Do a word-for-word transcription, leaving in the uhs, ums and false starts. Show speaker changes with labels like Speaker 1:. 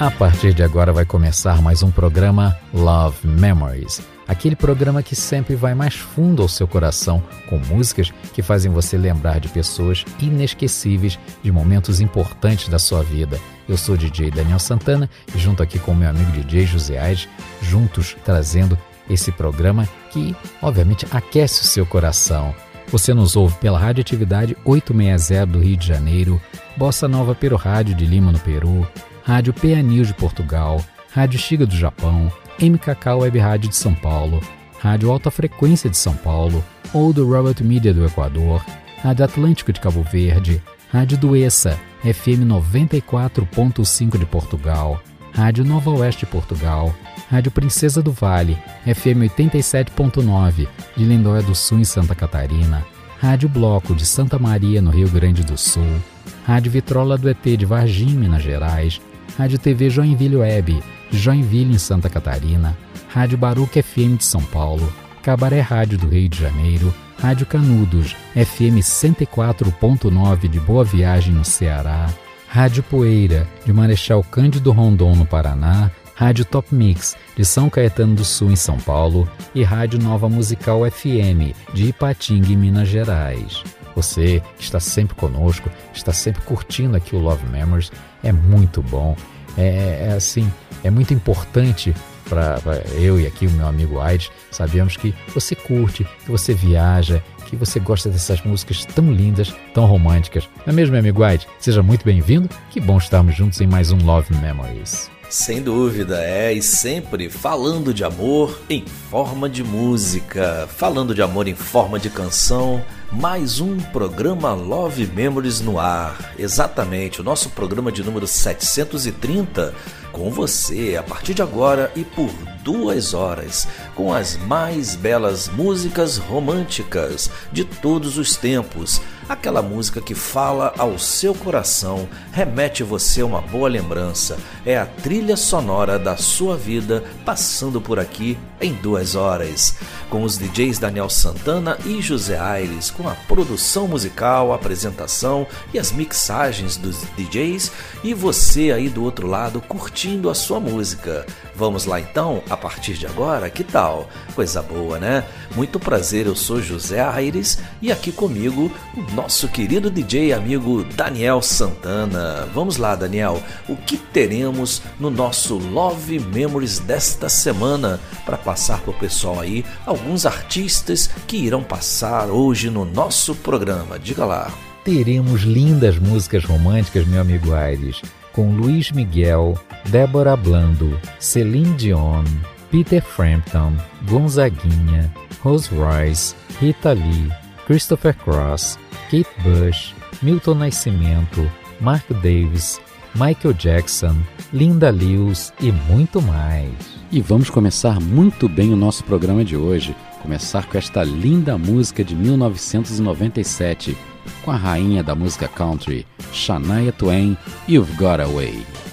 Speaker 1: A partir de agora vai começar mais um programa Love Memories, aquele programa que sempre vai mais fundo ao seu coração, com músicas que fazem você lembrar de pessoas inesquecíveis, de momentos importantes da sua vida. Eu sou o D J Daniel Santana e junto aqui com meu amigo D J José Aires, juntos trazendo esse programa que, obviamente, aquece o seu coração. Você nos ouve pela Radioatividade oitocentos e sessenta do Rio de Janeiro, Bossa Nova Peru Rádio de Lima, no Peru, Rádio P A News de Portugal, Rádio Xiga do Japão, M K K Web Rádio de São Paulo, Rádio Alta Frequência de São Paulo, ou do Robert Media do Equador, Rádio Atlântico de Cabo Verde, Rádio Duessa, F M noventa e quatro ponto cinco de Portugal, Rádio Nova Oeste de Portugal, Rádio Princesa do Vale, F M oitenta e sete ponto nove de Lindóia do Sul em Santa Catarina, Rádio Bloco de Santa Maria no Rio Grande do Sul, Rádio Vitrola do E T de Varginha, Minas Gerais, Rádio T V Joinville Web de Joinville em Santa Catarina, Rádio Baruca F M de São Paulo, Cabaré Rádio do Rio de Janeiro, Rádio Canudos F M cento e quatro ponto nove de Boa Viagem no Ceará, Rádio Poeira de Marechal Cândido Rondon no Paraná, Rádio Top Mix de São Caetano do Sul em São Paulo e Rádio Nova Musical F M de Ipatinga em Minas Gerais. Você que está sempre conosco, está sempre curtindo aqui o Love Memories, é muito bom, é, é assim, é muito importante para eu e aqui o meu amigo Aires, sabemos que você curte, que você viaja, que você gosta dessas músicas tão lindas, tão românticas. Não é mesmo, meu amigo Aires? Seja muito bem-vindo, que bom estarmos juntos em mais um Love Memories.
Speaker 2: Sem dúvida, é, e sempre falando de amor em forma de música, falando de amor em forma de canção, mais um programa Love Memories no ar, exatamente, o nosso programa de número setecentos e trinta, com você a partir de agora e por duas horas, com as mais belas músicas românticas de todos os tempos, aquela música que fala ao seu coração, remete você a uma boa lembrança, é a trilha sonora da sua vida passando por aqui em duas horas, com os D Js Daniel Santana e José Aires, com a produção musical, a apresentação e as mixagens dos D Js e você aí do outro lado curtindo a sua música. Vamos lá então, a partir de agora, que tal? Coisa boa, né? Muito prazer, eu sou José Aires e aqui comigo o nosso querido D J amigo Daniel Santana. Vamos lá, Daniel, o que teremos no nosso Love Memories desta semana para passar para o pessoal aí alguns artistas que irão passar hoje no nosso programa? Diga lá.
Speaker 1: Teremos lindas músicas românticas, meu amigo Aires, com Luiz Miguel, Débora Blando, Celine Dion, Peter Frampton, Gonzaguinha, Rose Royce, Rita Lee, Christopher Cross, Kate Bush, Milton Nascimento, Mark Davis, Michael Jackson, Linda Lewis e muito mais.
Speaker 3: E vamos começar muito bem o nosso programa de hoje, começar com esta linda música de mil novecentos e noventa e sete, com a rainha da música country, Shania Twain, You've Got a Way.